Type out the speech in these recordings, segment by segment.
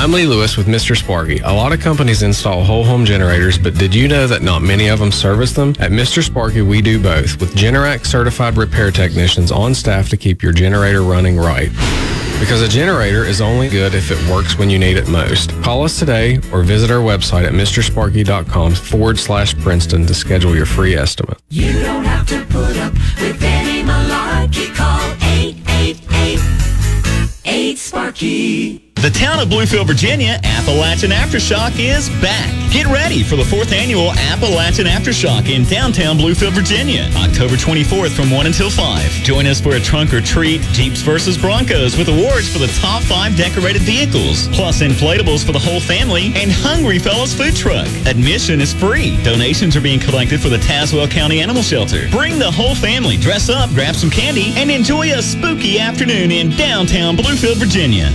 I'm Lee Lewis with Mr. Sparky. A lot of companies install whole home generators, but did you know that not many of them service them? At Mr. Sparky, we do both, with Generac certified repair technicians on staff to keep your generator running right. Because a generator is only good if it works when you need it most. Call us today or visit our website at mrsparky.com/Princeton to schedule your free estimate. You don't have to put up with any malarkey. Call 888-8-SPARKY. The town of Bluefield, Virginia, Appalachian Aftershock is back. Get ready for the 4th annual Appalachian Aftershock in downtown Bluefield, Virginia, October 24th from 1 until 5. Join us for a trunk or treat, Jeeps versus Broncos with awards for the top 5 decorated vehicles, plus inflatables for the whole family, and Hungry Fellas food truck. Admission is free. Donations are being collected for the Tazewell County Animal Shelter. Bring the whole family, dress up, grab some candy, and enjoy a spooky afternoon in downtown Bluefield, Virginia.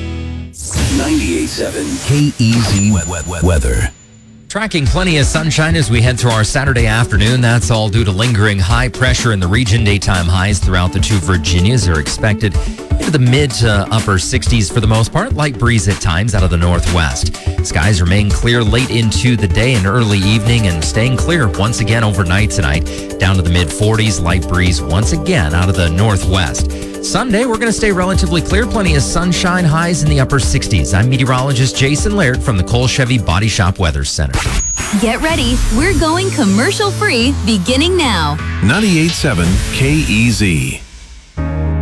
98.7 KEZ weather. Tracking plenty of sunshine as we head through our Saturday afternoon. That's all due to lingering high pressure in the region. Daytime highs throughout the 2 Virginias are expected into the mid to upper 60s for the most part. Light breeze at times out of the northwest. Skies remain clear late into the day and early evening and staying clear once again overnight tonight. Down to the mid 40s. Light breeze once again out of the northwest. Sunday, we're going to stay relatively clear. Plenty of sunshine, highs in the upper 60s. I'm meteorologist Jason Laird from the Cole Chevy Body Shop Weather Center. Get ready. We're going commercial free beginning now. 98.7 KEZ.